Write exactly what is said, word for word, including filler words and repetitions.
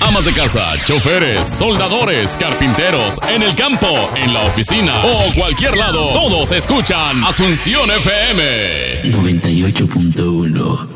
amas de casa, choferes, soldadores, carpinteros, en el campo, en la oficina o cualquier lado, todos escuchan Asunción F M noventa y ocho punto uno.